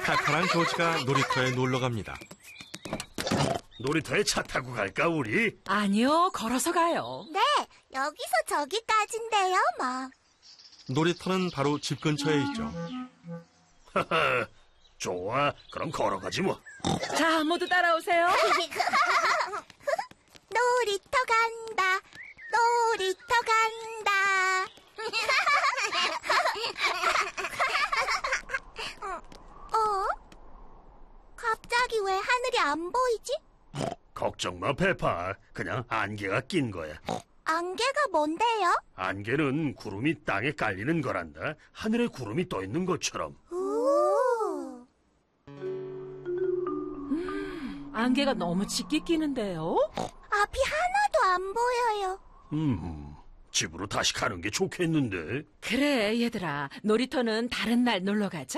페파랑 조지가 놀이터에 놀러 갑니다. 놀이터에 차 타고 갈까, 우리? 아니요, 걸어서 가요. 네, 여기서 저기까지인데요, 뭐. 놀이터는 바로 집 근처에 있죠. 하하, 좋아. 그럼 걸어가지 뭐. 자, 모두 따라오세요. 놀이터 간다, 놀이터 간다. 갑자기 왜 하늘이 안 보이지? 걱정 마, 페파. 그냥 안개가 낀 거야. 안개가 뭔데요? 안개는 구름이 땅에 깔리는 거란다. 하늘에 구름이 떠 있는 것처럼. 오. 안개가 너무 짙게 끼는데요. 앞이 하나도 안 보여요. 집으로 다시 가는 게 좋겠는데. 그래, 얘들아. 놀이터는 다른 날 놀러 가자.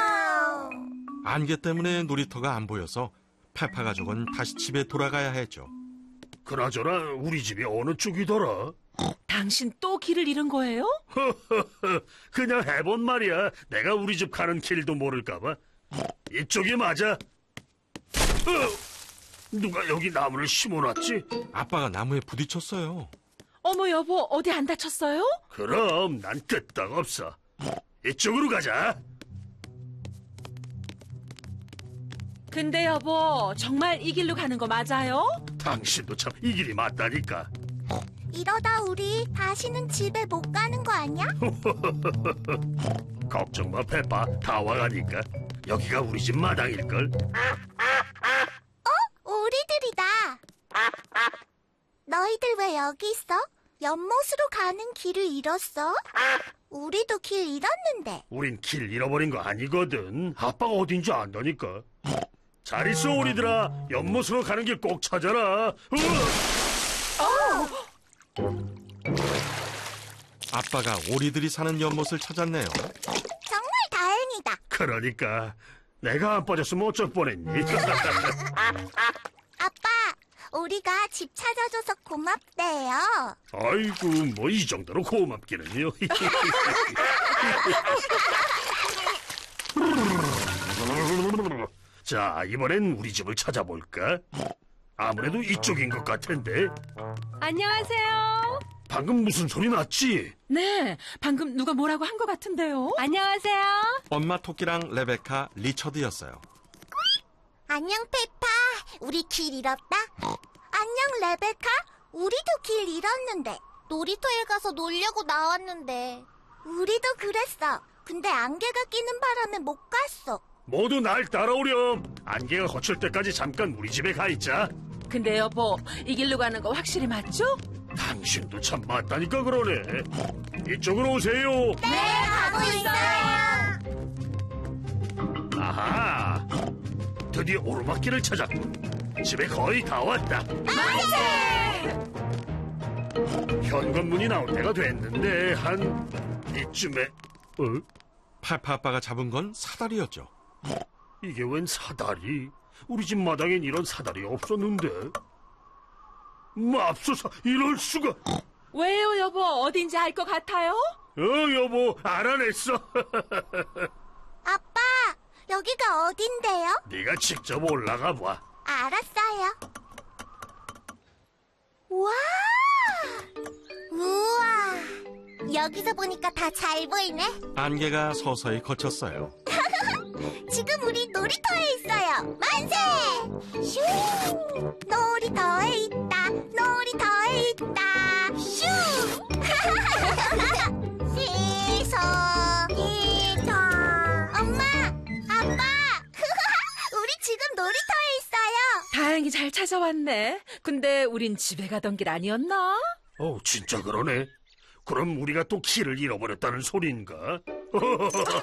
안개 때문에 놀이터가 안 보여서 페파 가족은 다시 집에 돌아가야 했죠. 그나저나 우리 집이 어느 쪽이더라? 당신 또 길을 잃은 거예요? 그냥 해본 말이야. 내가 우리 집 가는 길도 모를까봐. 이쪽이 맞아. 누가 여기 나무를 심어놨지? 아빠가 나무에 부딪혔어요. 어머, 여보, 어디 안 다쳤어요? 그럼 난 끄떡없어. 이쪽으로 가자. 근데 여보, 정말 이 길로 가는 거 맞아요? 당신도 참 이 길이 맞다니까. 이러다 우리 다시는 집에 못 가는 거 아니야? 걱정 마, 페파. 다 와가니까. 여기가 우리 집 마당일걸? 우리들이다. 너희들 왜 여기 있어? 연못으로 가는 길을 잃었어? 우리도 길 잃었는데. 우린 길 잃어버린 거 아니거든. 아빠가 어딘지 안다니까. 잘 있어, 우리들아. 연못으로 가는 길 꼭 찾아라. 아빠가 오리들이 사는 연못을 찾았네요. 정말 다행이다. 그러니까 내가 안 빠졌으면 어쩔 뻔했니? 아빠, 우리가 집 찾아줘서 고맙대요. 아이고, 뭐 이 정도로 고맙기는요. 자, 이번엔 우리 집을 찾아볼까? 아무래도 이쪽인 것 같은데. 안녕하세요. 방금 무슨 소리 났지? 네, 방금 누가 뭐라고 한 것 같은데요. 안녕하세요. 엄마 토끼랑 레베카, 리처드였어요. 안녕, 페파. 우리 길 잃었다. 안녕, 레베카. 우리도 길 잃었는데. 놀이터에 가서 놀려고 나왔는데. 우리도 그랬어. 근데 안개가 끼는 바람에 못 갔어. 모두 날 따라오렴. 안개가 거칠 때까지 잠깐 우리 집에 가 있자. 근데 여보, 이 길로 가는 거 확실히 맞죠? 당신도 참 맞다니까 그러네. 이쪽으로 오세요. 네, 가고 있어요. 아하, 드디어 오르막길을 찾았군. 집에 거의 다 왔다. 현관문이 나올 때가 됐는데 한 이쯤에 페파 아빠가 잡은 건 사다리였죠. 이게 웬 사다리? 우리 집 마당엔 이런 사다리 없었는데. 맙소사, 이럴 수가. 왜요, 여보? 어딘지 알 것 같아요? 여보, 알아냈어. 아빠, 여기가 어딘데요? 네가 직접 올라가 봐. 알았어요. 와! 우와! 여기서 보니까 다 잘 보이네. 안개가 서서히 걷혔어요. 지금 우리 놀이터에 있어요. 만세! 슈! 놀이터에 있다. 놀이터에 있다. 슈! 시소! 시소! 엄마! 아빠! 우리 지금 놀이터에 있어요. 다행히 잘 찾아왔네. 근데 우린 집에 가던 길 아니었나? 진짜 그러네. 그럼 우리가 또 길을 잃어버렸다는 소린가?